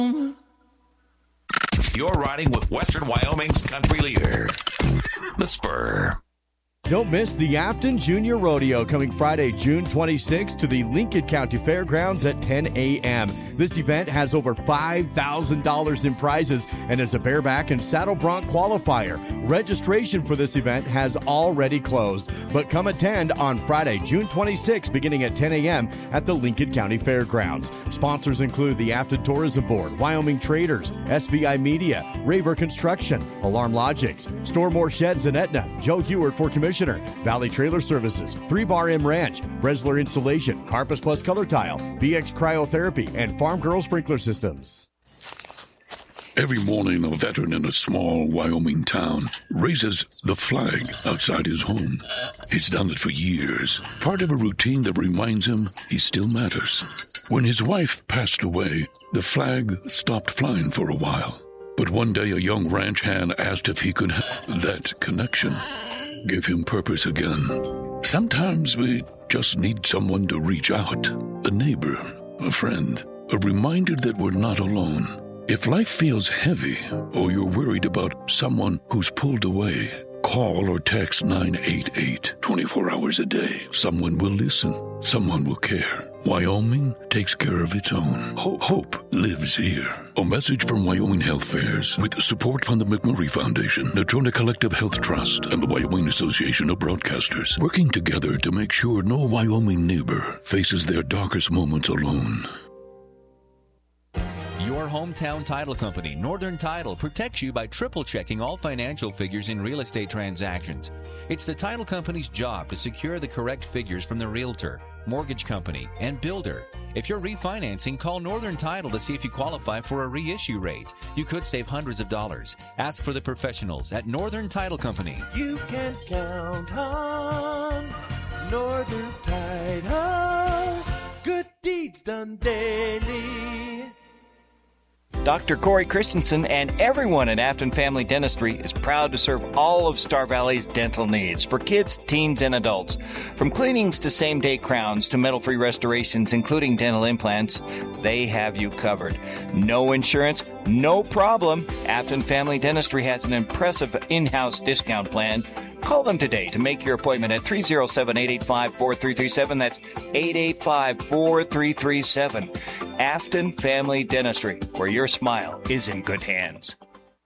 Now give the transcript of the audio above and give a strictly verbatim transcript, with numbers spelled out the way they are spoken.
You're riding with Western Wyoming's country leader, The Spur. Don't miss the Afton Junior Rodeo coming Friday, June twenty-sixth to the Lincoln County Fairgrounds at ten a.m. This event has over five thousand dollars in prizes and is a bareback and saddle bronc qualifier. Registration for this event has already closed, but come attend on Friday, June twenty-sixth, beginning at ten a.m. at the Lincoln County Fairgrounds. Sponsors include the Afton Tourism Board, Wyoming Traders, S V I Media, Raver Construction, Alarm Logics, Store More Sheds and Etna, Joe Heward for Commissioner, Valley Trailer Services, three bar M Ranch, Bresler Insulation, Carpus Plus Color Tile, B X Cryotherapy, and Farm Girl Sprinkler Systems. Every morning, a veteran in a small Wyoming town raises the flag outside his home. He's done it for years, part of a routine that reminds him he still matters. When his wife passed away, the flag stopped flying for a while. But one day, a young ranch hand asked if he could have that connection, give him purpose again. Sometimes we just need someone to reach out, a neighbor, a friend, a reminder that we're not alone. If life feels heavy or you're worried about someone who's pulled away, call or text nine eight eight. twenty-four hours a day. Someone will listen. Someone will care. Wyoming takes care of its own. Ho- hope lives here. A message from Wyoming Health Fairs with support from the McMurray Foundation, Natrona Collective Health Trust, and the Wyoming Association of Broadcasters, working together to make sure no Wyoming neighbor faces their darkest moments alone. Your hometown title company, Northern Title, protects you by triple checking all financial figures in real estate transactions. It's the title company's job to secure the correct figures from the realtor, mortgage company, and builder. If you're refinancing, call Northern Title to see if you qualify for a reissue rate. You could save hundreds of dollars. Ask for the professionals at Northern Title Company. You can count on Northern Title. Good deeds done daily. Doctor Corey Christensen and everyone at Afton Family Dentistry is proud to serve all of Star Valley's dental needs for kids, teens, and adults. From cleanings to same-day crowns to metal-free restorations, including dental implants, they have you covered. No insurance, no problem. Afton Family Dentistry has an impressive in-house discount plan. Call them today to make your appointment at three oh seven, eight eight five, four three three seven. That's eight eight five, four three three seven. Afton Family Dentistry, where your smile is in good hands.